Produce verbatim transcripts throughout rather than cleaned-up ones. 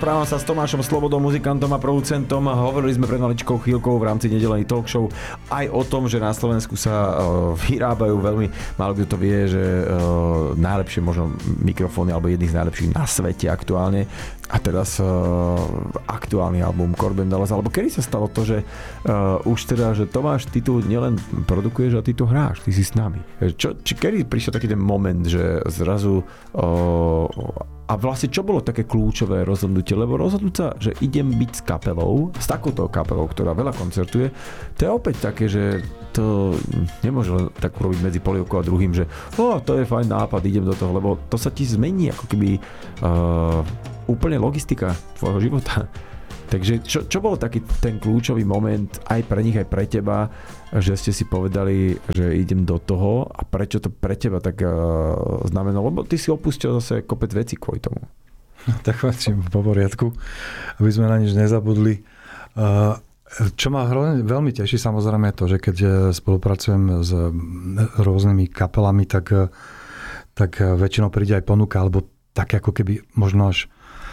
Rozprávam sa s Tomášom Slobodom, muzikantom a producentom. Hovorili sme pred maličkou chvíľkou v rámci nedelenej talk show aj o tom, že na Slovensku sa vyrábajú veľmi, málo kto to vie, že najlepšie možno mikrofóny alebo jedných z najlepších na svete aktuálne. A teraz uh, aktuálny album Corbin Dallas, alebo kedy sa stalo to, že uh, už teda, že Tomáš, ty tu nielen produkuješ, a ty tu hráš, ty si s nami. Čo, či kedy prišiel taký ten moment, že zrazu uh, a vlastne čo bolo také kľúčové rozhodnutie, lebo rozhodnúť sa, že idem byť s kapelou, s takouto kapelou, ktorá veľa koncertuje, to je opäť také, že to nemôže len tak urobiť medzi polievkou a druhým, že oh, to je fajn nápad, idem do toho, lebo to sa ti zmení ako keby uh, úplne logistika tvojho života. Takže čo, čo bol taký ten kľúčový moment aj pre nich, aj pre teba, že ste si povedali, že idem do toho a prečo to pre teba tak uh, znamenalo? Lebo ty si opustil zase kopec vecí kvôli tomu. Tak vlastne po poriadku, aby sme na nič nezabudli. Uh, čo ma veľmi teší samozrejme je to, že keď spolupracujem s rôznymi kapelami, tak, tak väčšinou príde aj ponuka, alebo tak ako keby možno až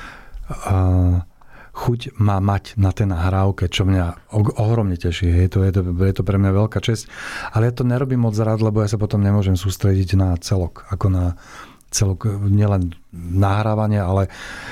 uh, chuť má mať na tej nahrávke, čo mňa ohromne teší. Je to, je, to, je to pre mňa veľká česť. Ale ja to nerobím moc rád, lebo ja sa potom nemôžem sústrediť na celok. Ako na celok, nielen nahrávanie, ale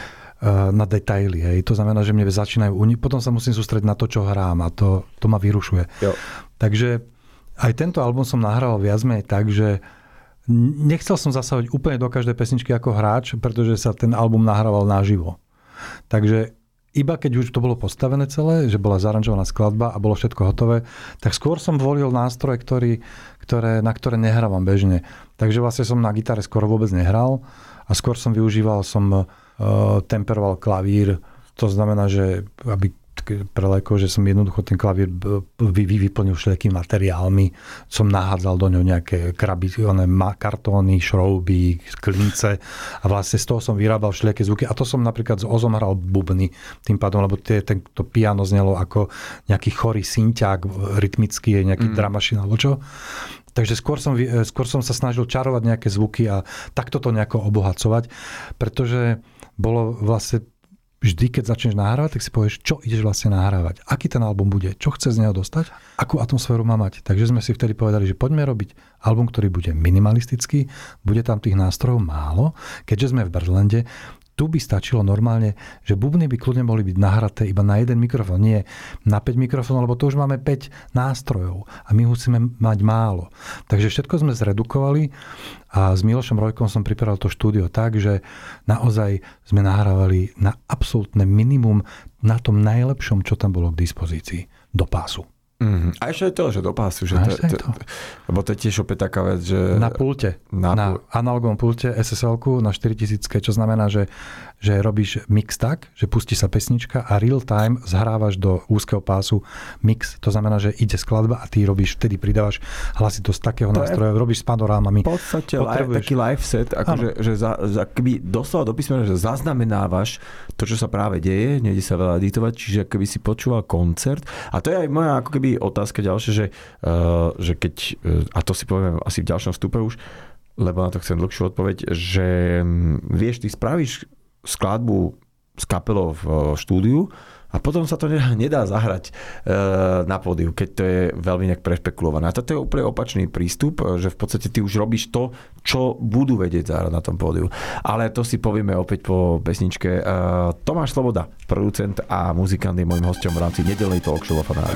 uh, na detaily. Hej. To znamená, že mne začínajú uni- potom sa musím sústrediť na to, čo hrám a to, to ma vyrušuje. Jo. Takže aj tento album som nahrával viac menej tak, že nechcel som zasahovať úplne do každej pesničky ako hráč, pretože sa ten album nahrával naživo. Takže iba keď už to bolo postavené celé, že bola zaranžovaná skladba a bolo všetko hotové, tak skôr som volil nástroje, ktorý, ktoré, na ktoré nehrávam bežne. Takže vlastne som na gitare skoro vôbec nehral a skôr som využíval, som uh, temperoval klavír. To znamená, že aby preleko, že som jednoducho ten klavír vy, vy, vyplnil všetkými materiálmi. Som nahádzal do ňo nejaké kraby, one, kartóny, šrouby, klince a vlastne z toho som vyrábal všelijaké zvuky. A to som napríklad s Ozom hral bubny tým pádom, lebo tie, ten, to piano znelo ako nejaký chorý synťák, rytmický, nejaký mm. dramašin alebo čo. Takže skôr som, skôr som sa snažil čarovať nejaké zvuky a takto to nejako obohacovať, pretože bolo vlastne vždy, keď začneš nahrávať, tak si povieš, čo ideš vlastne nahrávať. Aký ten album bude, čo chce z neho dostať, akú atmosféru má mať. Takže sme si vtedy povedali, že poďme robiť album, ktorý bude minimalistický, bude tam tých nástrojov málo. Keďže sme v Birdlande, tu by stačilo normálne, že bubny by kľudne mohli byť nahraté iba na jeden mikrofón, nie na päť mikrofónov, lebo to už máme päť nástrojov a my musíme mať málo. Takže všetko sme zredukovali a s Milošom Rojkom som pripravil to štúdio tak, že naozaj sme nahrávali na absolútne minimum na tom najlepšom, čo tam bolo k dispozícii, do pásu. Mm-hmm. A ešte aj to, že do pásu. Že to, to, lebo to je tiež opäť taká vec, že... Na pulte. Na, na pul- analogovom pulte es es elku na štyritisíc, čo znamená, že, že robíš mix tak, že pustí sa pesnička a real time zhrávaš do úzkeho pásu mix. To znamená, že ide skladba a ty robíš, vtedy pridávaš hlasitosť takého to nástroja, je, robíš s panorámami. V podstate live, taký live set, akože, že za, za, keby doslova do písmena, že zaznamenávaš to, čo sa práve deje, nejde sa veľa editovať, čiže keby si počúval koncert. A to je aj moja ako keby otázka ďalšia, že, uh, že keď, uh, a to si poviem asi v ďalšom vstupe už, lebo na to chcem dlhšiu odpoveď, že um, vieš, ty spravíš skladbu s kapelou v uh, štúdiu a potom sa to nedá, nedá zahrať uh, na pódiu, keď to je veľmi nejak prešpekulované. A toto je úplne opačný prístup, že v podstate ty už robíš to, čo budú vedieť zahrať na tom pódiu. Ale to si povieme opäť po pesničke. Uh, Tomáš Sloboda, producent a muzikant, je môjim hosťom v rámci nedeľnej talk show Fanári.